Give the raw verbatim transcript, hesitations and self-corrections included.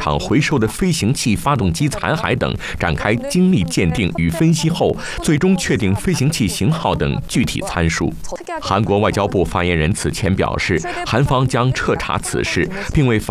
场回收的飞行器发动机残骸等展开精密鉴定与分析后，最终确定飞行器型号等具体参数。韩国外交部发言人此前表示，韩方将彻查此事，并为